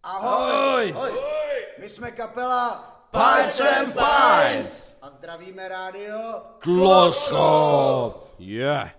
Ahoj! Ahoj! My jsme kapela Pipes and Pints! a zdravíme rádio Tloskov! Yeah!